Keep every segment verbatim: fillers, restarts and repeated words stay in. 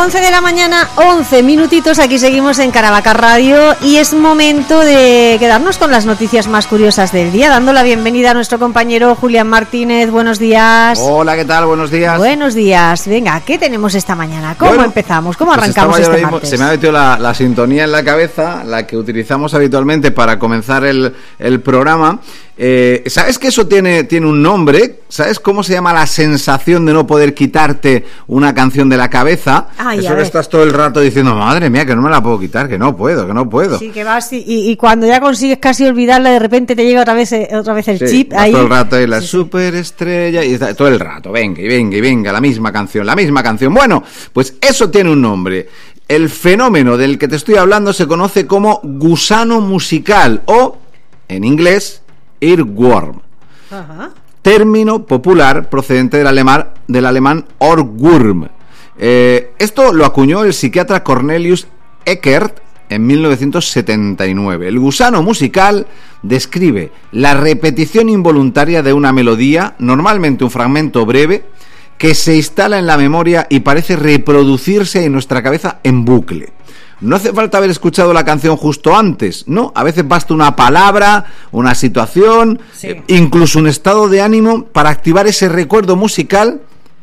once de la mañana, once minutitos, aquí seguimos en Caravaca Radio y es momento de quedarnos con las noticias más curiosas del día, dando la bienvenida a nuestro compañero Julián Martínez. Buenos días. Hola, ¿qué tal? Buenos días. Buenos días. Venga, ¿qué tenemos esta mañana? ¿Cómo bueno, empezamos? ¿Cómo pues arrancamos este mismo, martes? Se me ha metido la, la sintonía en la cabeza, la que utilizamos habitualmente para comenzar el, el programa. Eh, ¿Sabes que eso tiene, tiene un nombre? ¿Sabes cómo se llama la sensación de no poder quitarte una canción de la cabeza? Ay, eso que estás todo el rato diciendo, madre mía, que no me la puedo quitar, que no puedo, que no puedo. Sí, que vas y, y, y cuando ya consigues casi olvidarla, de repente te llega otra vez otra vez el sí, chip vas ahí. todo el rato ahí, la sí, superestrella, y está, todo el rato, venga y venga y venga, la misma canción, la misma canción. Bueno, pues eso tiene un nombre. El fenómeno del que te estoy hablando se conoce como gusano musical o, en inglés, earworm. Ajá. Término popular procedente del alemán, del alemán Ohrwurm. Eh, esto lo acuñó el psiquiatra Cornelius Eckert en mil novecientos setenta y nueve. El gusano musical describe la repetición involuntaria de una melodía, normalmente un fragmento breve, que se instala en la memoria y parece reproducirse en nuestra cabeza en bucle. No hace falta haber escuchado la canción justo antes, ¿no? A veces basta una palabra, una situación, sí. eh, incluso un estado de ánimo para activar ese recuerdo musical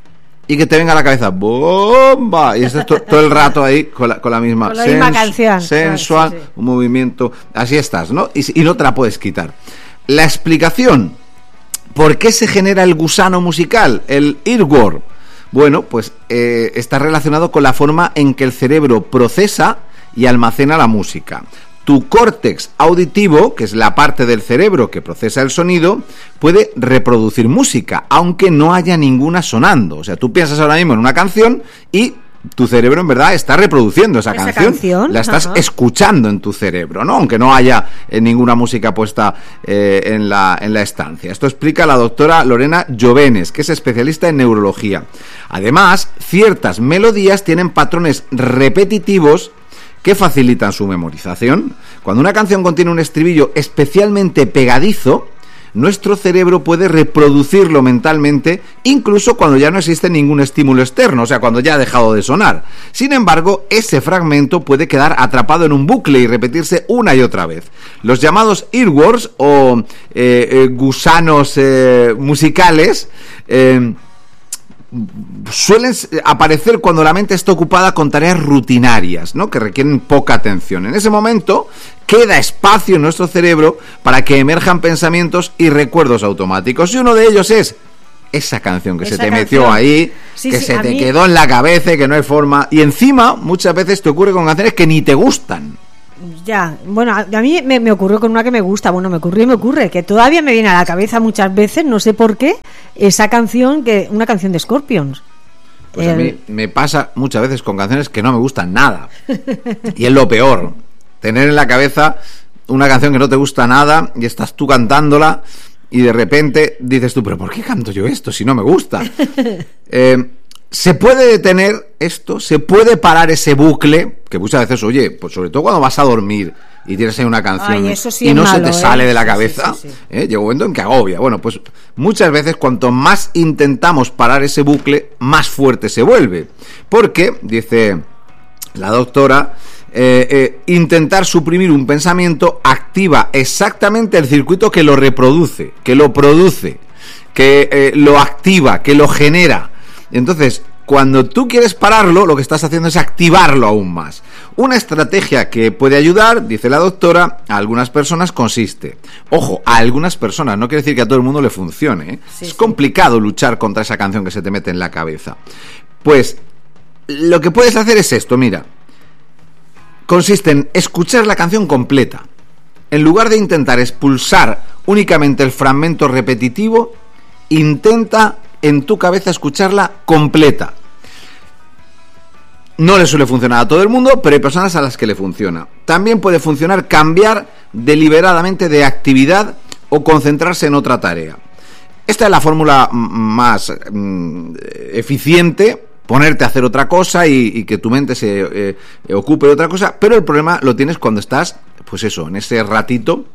y que te venga a la cabeza ¡bomba! Y estás to- todo el rato ahí con la, con la misma, con la misma sens- canción. sensual, sí, sí. un movimiento, así estás, ¿no? Y, y no te la puedes quitar. La explicación, ¿por qué se genera el gusano musical, el earworm? Bueno, pues eh, está relacionado con la forma en que el cerebro procesa y almacena la música. Tu córtex auditivo, que es la parte del cerebro que procesa el sonido, puede reproducir música, aunque no haya ninguna sonando. O sea, tú piensas ahora mismo en una canción y tu cerebro en verdad está reproduciendo esa, ¿Esa canción, canción? la estás Ajá. escuchando en tu cerebro, ¿no? Aunque no haya eh, ninguna música puesta eh, en la, en la estancia. Esto explica la doctora Lorena Jovenes, que es especialista en neurología. Además, ciertas melodías tienen patrones repetitivos que facilitan su memorización. Cuando una canción contiene un estribillo especialmente pegadizo, nuestro cerebro puede reproducirlo mentalmente, incluso cuando ya no existe ningún estímulo externo, o sea, cuando ya ha dejado de sonar. Sin embargo, ese fragmento puede quedar atrapado en un bucle y repetirse una y otra vez. Los llamados earworms o eh, eh, gusanos eh, musicales eh, suelen aparecer cuando la mente está ocupada con tareas rutinarias, ¿no? Que requieren poca atención. En ese momento queda espacio en nuestro cerebro para que emerjan pensamientos y recuerdos automáticos. Y uno de ellos es esa canción que esa se te canción. metió ahí, sí, que sí, se te mí... quedó en la cabeza y que no hay forma. Y encima, muchas veces te ocurre con canciones que ni te gustan. Ya, bueno, a, a mí me, me ocurrió con una que me gusta, bueno, me ocurrió y me ocurre, que todavía me viene a la cabeza muchas veces, no sé por qué, esa canción, que una canción de Scorpions. Pues El... a mí me pasa muchas veces con canciones que no me gustan nada. Y es lo peor, tener en la cabeza una canción que no te gusta nada y estás tú cantándola y de repente dices tú, pero ¿por qué canto yo esto si no me gusta? Eh... ¿Se puede detener esto? ¿Se puede parar ese bucle? Que muchas veces, oye, pues sobre todo cuando vas a dormir y tienes ahí una canción. Ay, eso sí y no malo, se te ¿eh? sale de la sí, cabeza, sí, sí, sí. ¿eh? Llega un momento en que agobia. Bueno, pues muchas veces cuanto más intentamos parar ese bucle, más fuerte se vuelve. Porque, dice la doctora, eh, eh, intentar suprimir un pensamiento activa exactamente el circuito que lo reproduce, que lo produce, que eh, lo activa, que lo genera. Entonces, cuando tú quieres pararlo, lo que estás haciendo es activarlo aún más. Una estrategia que puede ayudar, dice la doctora, a algunas personas consiste, ojo, a algunas personas, no quiere decir que a todo el mundo le funcione, ¿eh? Sí, es sí. complicado luchar contra esa canción que se te mete en la cabeza. Pues, lo que puedes hacer es esto, mira, consiste en escuchar la canción completa. En lugar de intentar expulsar únicamente el fragmento repetitivo, intenta en tu cabeza escucharla completa. No le suele funcionar a todo el mundo, pero hay personas a las que le funciona. También puede funcionar cambiar deliberadamente de actividad o concentrarse en otra tarea. Esta es la fórmula más mm, eficiente, ponerte a hacer otra cosa y, y que tu mente se eh, ocupe de otra cosa, pero el problema lo tienes cuando estás, pues eso, en ese ratito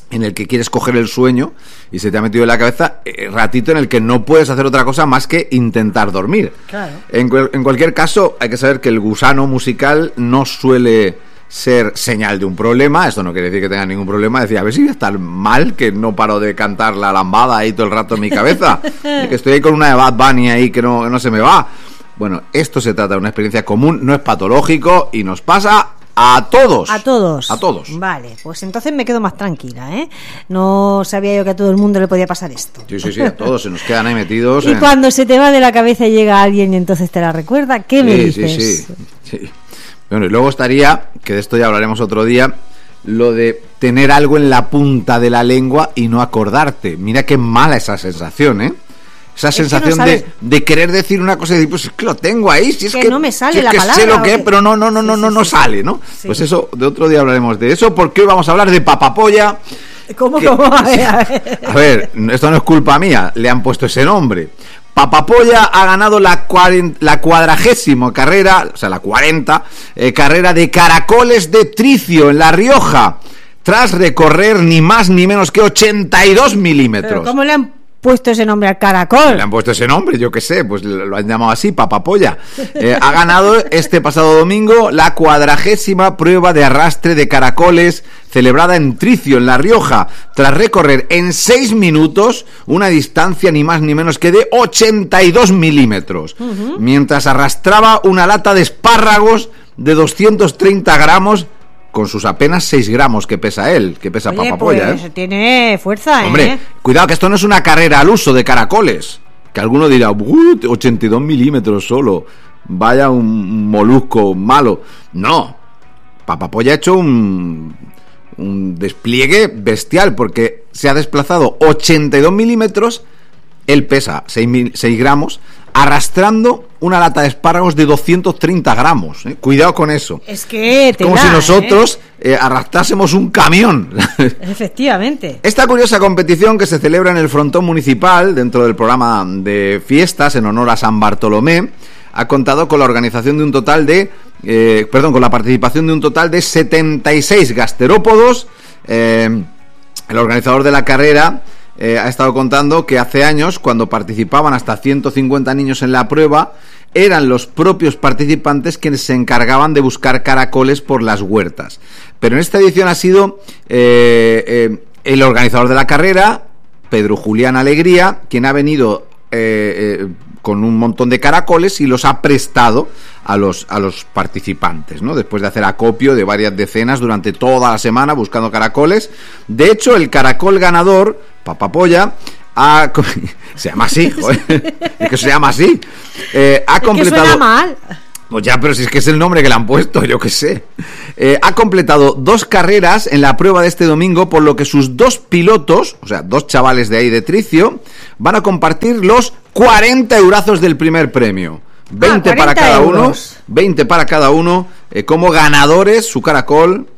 en el que quieres coger el sueño y se te ha metido en la cabeza, eh, ratito en el que no puedes hacer otra cosa más que intentar dormir. Claro. En, en cualquier caso, hay que saber que el gusano musical no suele ser señal de un problema. Esto no quiere decir que tenga ningún problema. Decía, a ver si voy a estar mal, que no paro de cantar la lambada ahí todo el rato en mi cabeza, y que estoy ahí con una de Bad Bunny ahí que no, que no se me va. Bueno, esto se trata de una experiencia común, no es patológico y nos pasa a todos. A todos. A todos. Vale, pues entonces me quedo más tranquila, ¿eh? No sabía yo que a todo el mundo le podía pasar esto. Sí, sí, sí, a todos se nos quedan ahí metidos. Y en... cuando se te va de la cabeza y llega alguien y entonces te la recuerda, ¿qué sí, me dices? Sí, sí, sí. Bueno, y luego estaría, que de esto ya hablaremos otro día, lo de tener algo en la punta de la lengua y no acordarte. Mira qué mala esa sensación, ¿eh? Esa es sensación que no de, de querer decir una cosa y decir, pues es que lo tengo ahí, si es que, que no me sale si es la que palabra. Sé lo que es, pero no, no, no, sí, no, sí, no, sí, no sí. sale, ¿no? Sí. Pues eso, de otro día hablaremos de eso, porque hoy vamos a hablar de papapolla. ¿Cómo, que, cómo? A ver, a ver. A ver, esto no es culpa mía, le han puesto ese nombre. Papapolla ha ganado la, cuarenta, la cuadragésima carrera, o sea, la cuarenta, eh, carrera de caracoles de tricio en La Rioja, tras recorrer ni más ni menos que ochenta y dos milímetros. ¿Pero cómo le han puesto ese nombre al caracol? Le han puesto ese nombre, yo qué sé, pues lo han llamado así, papapolla. Eh, ha ganado este pasado domingo la cuadragésima prueba de arrastre de caracoles celebrada en Tricio, en La Rioja, tras recorrer en seis minutos una distancia ni más ni menos que de ochenta y dos milímetros, uh-huh. mientras arrastraba una lata de espárragos de doscientos treinta gramos, con sus apenas seis gramos que pesa él, que pesa Oye, papapolla, pues, ¿eh? Tiene fuerza, ¿eh? Hombre, cuidado que esto no es una carrera al uso de caracoles, que alguno dirá, ochenta y dos milímetros solo, vaya un molusco malo. No, papapolla ha hecho un, un despliegue bestial, porque se ha desplazado ochenta y dos milímetros, él pesa seis gramos, arrastrando una lata de espárragos de doscientos treinta gramos. ¿eh? Cuidado con eso. Es que te como da, si nosotros ¿eh? Eh, arrastrásemos un camión. Efectivamente. Esta curiosa competición, que se celebra en el frontón municipal dentro del programa de fiestas en honor a San Bartolomé, ha contado con la organización de un total de eh, perdón, con la participación de un total de setenta y seis gasterópodos. Eh, el organizador de la carrera Eh, ha estado contando que hace años, cuando participaban hasta ciento cincuenta niños en la prueba, eran los propios participantes quienes se encargaban de buscar caracoles por las huertas. Pero en esta edición ha sido eh, eh, el organizador de la carrera, Pedro Julián Alegría, quien ha venido eh, eh, con un montón de caracoles y los ha prestado a los, a los participantes, ¿no? Después de hacer acopio de varias decenas durante toda la semana buscando caracoles. De hecho, el caracol ganador, papapolla, ha... se llama así, joder, es que se llama así. Eh, ha completado... Es que suena mal. Pues ya, pero si es que es el nombre que le han puesto, yo qué sé. Eh, ha completado dos carreras en la prueba de este domingo, por lo que sus dos pilotos, o sea, dos chavales de ahí de Tricio, van a compartir los cuarenta eurazos del primer premio. veinte ah, para cada euros. uno, veinte para cada uno, eh, como ganadores, su caracol.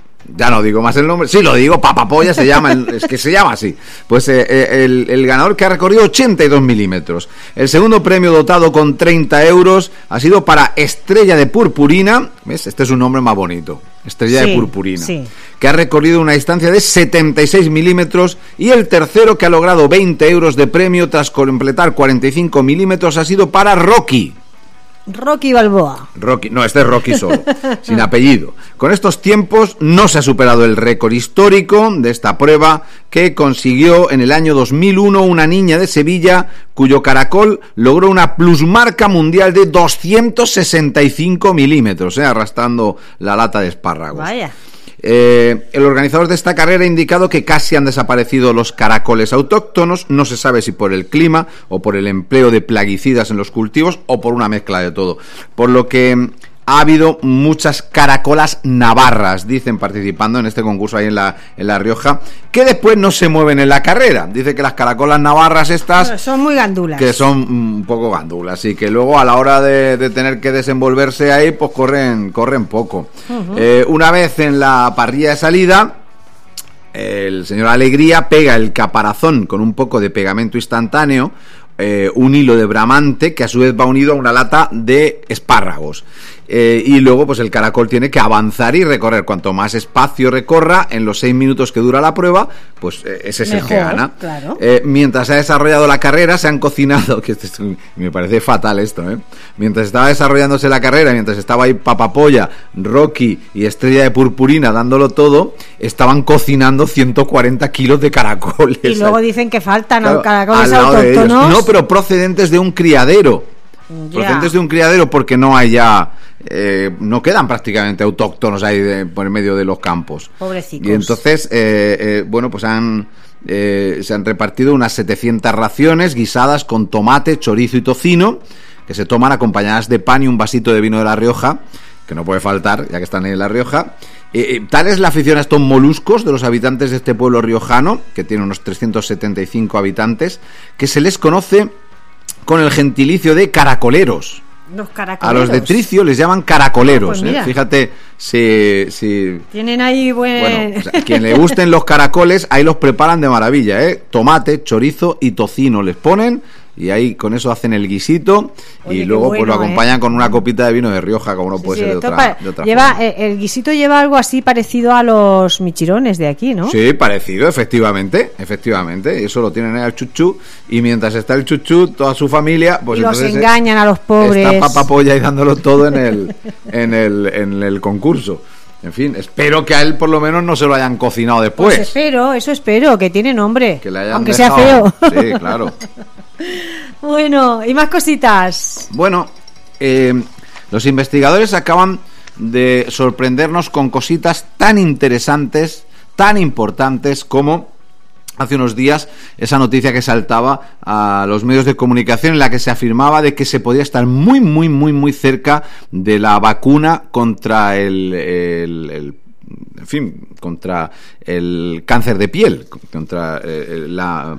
Ya no digo más el nombre, sí lo digo, papapolla se llama, es que se llama así. Pues eh, el, el ganador, que ha recorrido ochenta y dos milímetros. El segundo premio, dotado con treinta euros, ha sido para Estrella de Purpurina. ¿Ves? Este es un nombre más bonito, Estrella sí, de Purpurina, sí. que ha recorrido una distancia de setenta y seis milímetros. Y el tercero, que ha logrado veinte euros de premio tras completar cuarenta y cinco milímetros, ha sido para Rocky. Rocky Balboa. Rocky, no, este es Rocky solo, sin apellido. Con estos tiempos no se ha superado el récord histórico de esta prueba, que consiguió en el año dos mil uno una niña de Sevilla, cuyo caracol logró una plusmarca mundial de doscientos sesenta y cinco milímetros, eh, arrastrando la lata de espárragos. Vaya. Eh, el organizador de esta carrera ha indicado que casi han desaparecido los caracoles autóctonos. No se sabe si por el clima o por el empleo de plaguicidas en los cultivos o por una mezcla de todo, por lo que ha habido muchas caracolas navarras, dicen, participando en este concurso ahí en la, en La Rioja, que después no se mueven en la carrera. Dice que las caracolas navarras estas... Son muy gandulas. Que son un poco gandulas, y que luego a la hora de, de tener que desenvolverse ahí, pues corren, corren poco. Uh-huh. Eh, una vez en la parrilla de salida, el señor Alegría pega el caparazón con un poco de pegamento instantáneo, eh, un hilo de bramante, que a su vez va unido a una lata de espárragos. eh, y luego pues el caracol tiene que avanzar y recorrer. Cuanto más espacio recorra en los seis minutos que dura la prueba, pues eh, ese es Mejor, el que gana. Claro. Eh, mientras se ha desarrollado la carrera, se han cocinado, que esto es, me parece fatal esto, ¿eh? Mientras estaba desarrollándose la carrera, mientras estaba ahí Papapolla, Rocky y Estrella de Purpurina dándolo todo, estaban cocinando ciento cuarenta kilos de caracoles. Y luego dicen que faltan claro, caracoles al lado de ellos. autóctonos. No, pero procedentes de un criadero. Ya. Procedentes de un criadero, porque no hay ya... Eh, no quedan prácticamente autóctonos ahí de, por el medio de los campos. Pobrecitos. Y entonces, eh, eh, bueno, pues han... Eh, se han repartido unas setecientas raciones guisadas con tomate, chorizo y tocino, que se toman acompañadas de pan y un vasito de vino de La Rioja, que no puede faltar, ya que están en La Rioja. Eh, eh, tal es la afición a estos moluscos de los habitantes de este pueblo riojano, que tiene unos trescientos setenta y cinco habitantes, que se les conoce con el gentilicio de caracoleros. Los caracoleros. A los de Tricio les llaman caracoleros. Ah, pues ¿eh? Fíjate si, si... Tienen ahí buen... Bueno, o sea, quien le gusten los caracoles, ahí los preparan de maravilla, ¿eh? Tomate, chorizo y tocino les ponen, y ahí con eso hacen el guisito. Oye, y luego bueno, pues lo acompañan ¿eh? con una copita de vino de Rioja, como no sí, puede sí, ser de otra, para, de otra lleva, forma. Eh, el guisito lleva algo así parecido a los michirones de aquí, ¿no? Sí, parecido, efectivamente, efectivamente. Eso lo tienen ahí al chuchú, y mientras está el chuchú, toda su familia, pues y los entonces engañan a los pobres. Está Papapolla y dándolo todo en el, en el, en el concurso. En fin, espero que a él por lo menos no se lo hayan cocinado después. Pues espero, eso espero, que tiene nombre, que le hayan aunque dejado... sea feo. Sí, claro. Bueno, y más cositas. Bueno, eh, los investigadores acaban de sorprendernos con cositas tan interesantes, tan importantes como hace unos días esa noticia que saltaba a los medios de comunicación en la que se afirmaba de que se podía estar muy, muy, muy, muy cerca de la vacuna contra el, el, el en fin, contra el cáncer de piel, contra eh, la...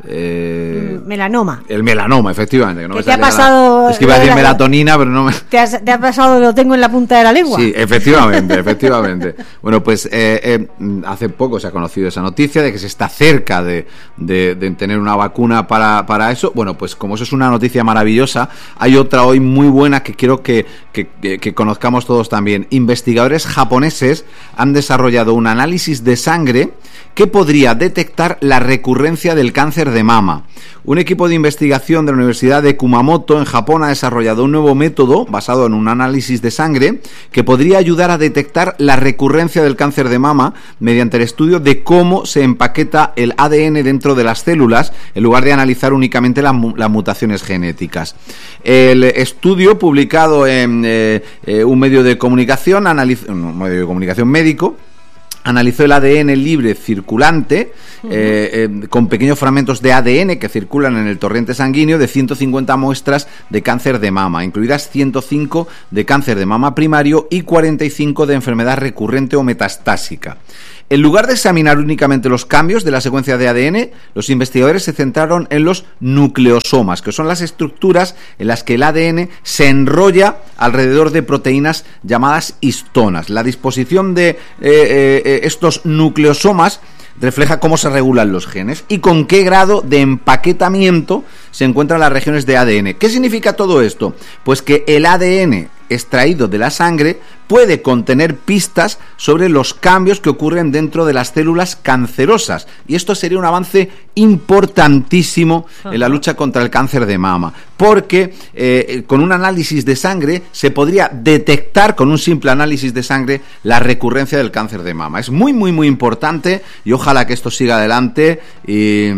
Eh, melanoma. El melanoma, efectivamente. Que no ¿Qué me te ha pasado? La... Es que iba a decir melatonina, pero no me... ¿Te, has, ¿Te ha pasado? Lo tengo en la punta de la lengua. Sí, efectivamente, efectivamente. Bueno, pues eh, eh, hace poco se ha conocido esa noticia de que se está cerca de, de, de tener una vacuna para, para eso. Bueno, pues como eso es una noticia maravillosa, hay otra hoy muy buena que quiero que, que, que, que conozcamos todos también. Investigadores japoneses han desarrollado un análisis de sangre que podría detectar la recurrencia del cáncer de mama. Un equipo de investigación de la Universidad de Kumamoto en Japón ha desarrollado un nuevo método basado en un análisis de sangre que podría ayudar a detectar la recurrencia del cáncer de mama mediante el estudio de cómo se empaqueta el A D N dentro de las células en lugar de analizar únicamente las, las mutaciones genéticas. El estudio, publicado en eh, eh, un medio de comunicación, analiz- un medio de comunicación médico, analizó el A D N libre circulante uh-huh. eh, eh, con pequeños fragmentos de A D N que circulan en el torrente sanguíneo de ciento cincuenta muestras de cáncer de mama, incluidas ciento cinco de cáncer de mama primario y cuarenta y cinco de enfermedad recurrente o metastásica. En lugar de examinar únicamente los cambios de la secuencia de A D N, los investigadores se centraron en los nucleosomas, que son las estructuras en las que el A D N se enrolla alrededor de proteínas llamadas histonas. La disposición de eh, eh, estos nucleosomas refleja cómo se regulan los genes y con qué grado de empaquetamiento se encuentran las regiones de A D N. ¿Qué significa todo esto? Pues que el A D N extraído de la sangre puede contener pistas sobre los cambios que ocurren dentro de las células cancerosas, y esto sería un avance importantísimo en la lucha contra el cáncer de mama, porque eh, con un análisis de sangre se podría detectar, con un simple análisis de sangre, la recurrencia del cáncer de mama. Es muy muy muy importante y ojalá que esto siga adelante y,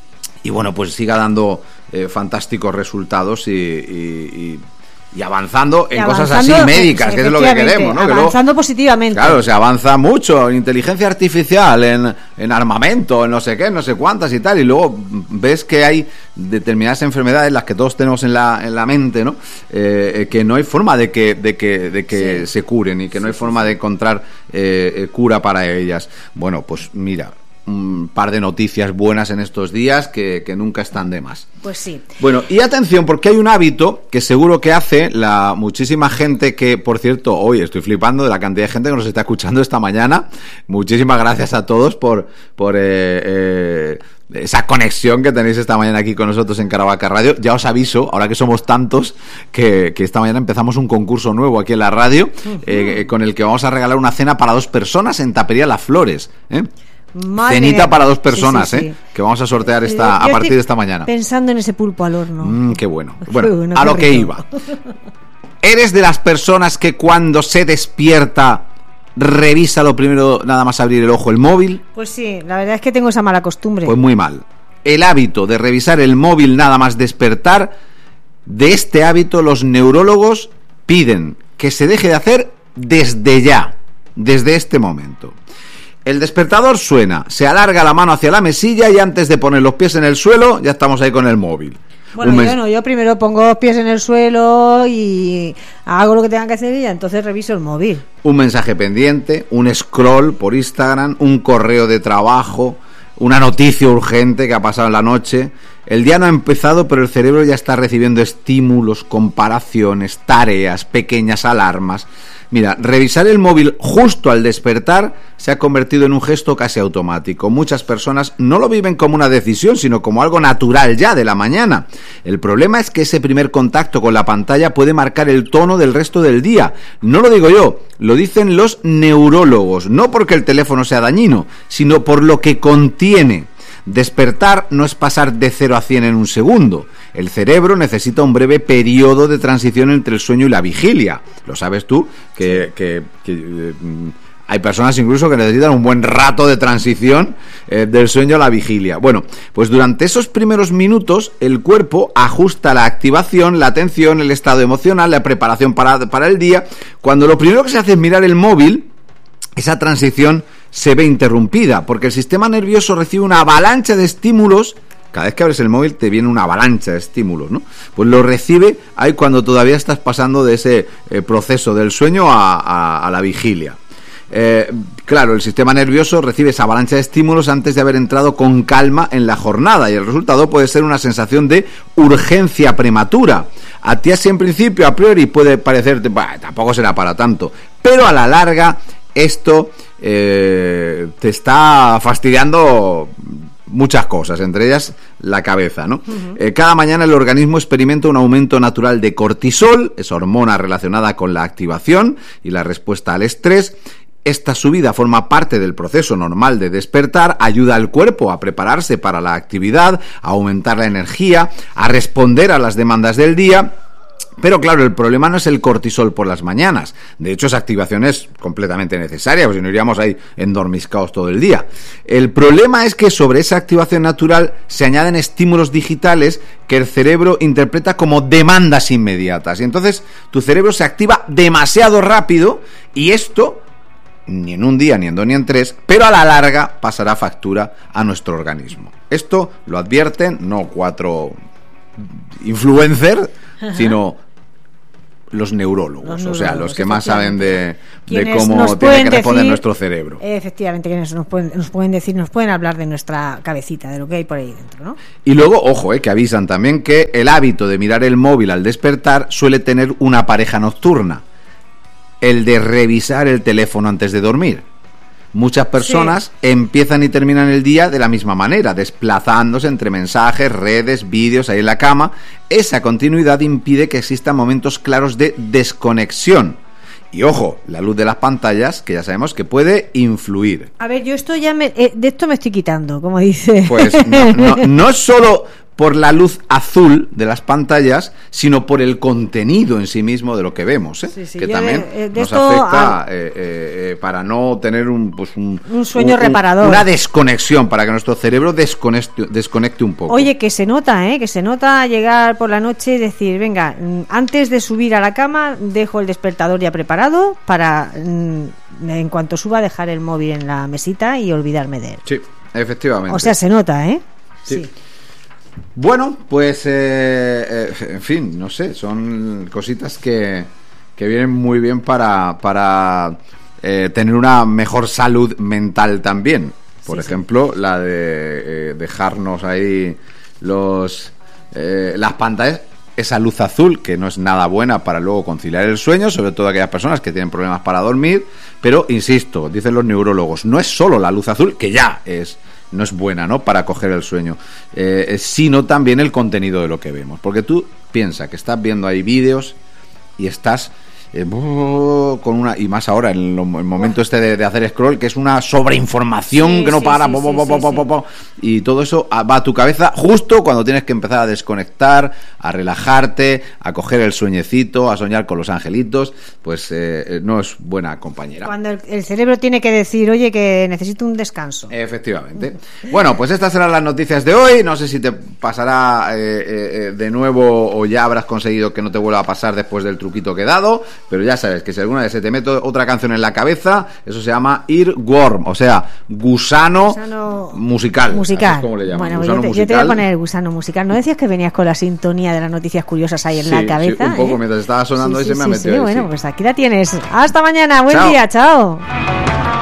y bueno, pues siga dando eh, fantásticos resultados y, y, y Y avanzando en y avanzando, cosas así médicas, que es lo que queremos, ¿no? Avanzando que luego, positivamente. Claro, se avanza mucho en inteligencia artificial, en, en armamento, en no sé qué, no sé cuántas y tal, y luego ves que hay determinadas enfermedades, las que todos tenemos en la, en la mente, ¿no? Eh, que no hay forma de que, de que, de que sí. se curen y que no hay forma de encontrar eh, cura para ellas. Bueno, pues mira, un par de noticias buenas en estos días que, que nunca están de más. Pues sí. Bueno, y atención, porque hay un hábito que seguro que hace la muchísima gente que, por cierto, hoy estoy flipando de la cantidad de gente que nos está escuchando esta mañana. Muchísimas gracias a todos por por eh, eh, esa conexión que tenéis esta mañana aquí con nosotros en Caravaca Radio. Ya os aviso, ahora que somos tantos, que, que esta mañana empezamos un concurso nuevo aquí en la radio, uh-huh. eh, con el que vamos a regalar una cena para dos personas en Tapería Las Flores, ¿eh? Madre Cenita para dos personas, sí, sí, sí. ¿eh? Que vamos a sortear esta Yo a partir de esta mañana. Pensando en ese pulpo al horno. Mm, qué bueno. Bueno, bueno a lo que iba. ¿Eres de las personas que cuando se despierta revisa lo primero nada más abrir el ojo el móvil? Pues sí, la verdad es que tengo esa mala costumbre. Pues muy mal. El hábito de revisar el móvil nada más despertar, de este hábito los neurólogos piden que se deje de hacer desde ya, desde este momento. El despertador suena, se alarga la mano hacia la mesilla y antes de poner los pies en el suelo ya estamos ahí con el móvil. Bueno, mes... yo no, yo primero pongo los pies en el suelo y hago lo que tenga que hacer y ya entonces reviso el móvil. Un mensaje pendiente, un scroll por Instagram, un correo de trabajo, una noticia urgente que ha pasado en la noche. El día no ha empezado, pero el cerebro ya está recibiendo estímulos, comparaciones, tareas, pequeñas alarmas. Mira, revisar el móvil justo al despertar se ha convertido en un gesto casi automático. Muchas personas no lo viven como una decisión, sino como algo natural ya de la mañana. El problema es que ese primer contacto con la pantalla puede marcar el tono del resto del día. No lo digo yo, lo dicen los neurólogos, no porque el teléfono sea dañino, sino por lo que contiene. Despertar no es pasar de cero a cien en un segundo. El cerebro necesita un breve periodo de transición entre el sueño y la vigilia. Lo sabes tú, que, que, que eh, hay personas incluso que necesitan un buen rato de transición eh, del sueño a la vigilia. Bueno, pues durante esos primeros minutos el cuerpo ajusta la activación, la atención, el estado emocional, la preparación para, para el día. Cuando lo primero que se hace es mirar el móvil, esa transición se ve interrumpida, porque el sistema nervioso recibe una avalancha de estímulos. Cada vez que abres el móvil te viene una avalancha de estímulos, ¿no? Pues lo recibe ahí cuando todavía estás pasando de ese eh, proceso del sueño a, a, a la vigilia. Eh, claro, el sistema nervioso recibe esa avalancha de estímulos antes de haber entrado con calma en la jornada, y el resultado puede ser una sensación de urgencia prematura. A ti así en principio, a priori, puede parecerte, bah, tampoco será para tanto, pero a la larga esto eh, te está fastidiando muchas cosas, entre ellas la cabeza, ¿no? Uh-huh. Eh, cada mañana el organismo experimenta un aumento natural de cortisol, esa hormona relacionada con la activación y la respuesta al estrés. Esta subida forma parte del proceso normal de despertar, ayuda al cuerpo a prepararse para la actividad, a aumentar la energía, a responder a las demandas del día. Pero claro, el problema no es el cortisol por las mañanas. De hecho, esa activación es completamente necesaria, porque si no iríamos ahí endormiscados todo el día. El problema es que sobre esa activación natural se añaden estímulos digitales que el cerebro interpreta como demandas inmediatas. Y entonces tu cerebro se activa demasiado rápido y esto, ni en un día, ni en dos, ni en tres, pero a la larga pasará factura a nuestro organismo. Esto lo advierten no cuatro influencers, sino los neurólogos, los neurólogos, o sea, los que más saben de, de cómo tiene que responder decir, nuestro cerebro. Efectivamente, que nos pueden, nos pueden decir, nos pueden hablar de nuestra cabecita, de lo que hay por ahí dentro, ¿no? Y luego, ojo, eh, que avisan también que el hábito de mirar el móvil al despertar suele tener una pareja nocturna, el de revisar el teléfono antes de dormir. Muchas personas sí. empiezan y terminan el día de la misma manera, desplazándose entre mensajes, redes, vídeos ahí en la cama. Esa continuidad impide que existan momentos claros de desconexión. Y ojo, la luz de las pantallas, que ya sabemos que puede influir. A ver, yo esto ya me, eh, de esto me estoy quitando, como dice. Pues no, no, no es solo por la luz azul de las pantallas, sino por el contenido en sí mismo de lo que vemos, ¿eh? Sí, sí, que también de, de nos afecta a... eh, eh, para no tener un pues un, un sueño un, reparador, una desconexión, para que nuestro cerebro desconecte, desconecte un poco. Oye, que se nota, ¿eh? que se nota llegar por la noche y decir, venga, antes de subir a la cama dejo el despertador ya preparado para, en cuanto suba, dejar el móvil en la mesita y olvidarme de él. Sí, efectivamente. O sea, se nota, ¿eh? Sí. sí. Bueno, pues, eh, eh, en fin, no sé, son cositas que, que vienen muy bien para, para eh, tener una mejor salud mental también. Por sí, ejemplo, sí. la de eh, dejarnos ahí los eh, las pantallas, esa luz azul, que no es nada buena para luego conciliar el sueño, sobre todo aquellas personas que tienen problemas para dormir. Pero, insisto, dicen los neurólogos, no es solo la luz azul, que ya es... no es buena, ¿no?, para coger el sueño, eh, sino también el contenido de lo que vemos. Porque tú piensas que estás viendo ahí vídeos y estás eh, con una, y más ahora en lo, el momento este de, de hacer scroll, que es una sobreinformación sí, que no sí, para, sí, po, po, po, sí, po, sí. Po, po, y todo eso va a tu cabeza justo cuando tienes que empezar a desconectar, a relajarte, a coger el sueñecito, a soñar con los angelitos. Pues eh, no es buena compañera. Cuando el, el cerebro tiene que decir, oye, que necesito un descanso. Efectivamente. Bueno, pues estas serán las noticias de hoy. No sé si te pasará eh, eh, de nuevo o ya habrás conseguido que no te vuelva a pasar después del truquito que he dado, pero ya sabes que si alguna vez se te mete otra canción en la cabeza, eso se llama earworm, o sea, gusano, gusano musical. Musical. Es como le llaman. Bueno, gusano yo, te, musical. yo te voy a poner el gusano musical. ¿No decías que venías con la sintonía de las noticias curiosas ahí en sí, la cabeza? Sí, un poco, ¿eh? mientras estaba sonando sí, y sí, se me sí, ha metido sí, ahí, bueno, sí. pues aquí la tienes. Hasta mañana, buen chao. día, chao.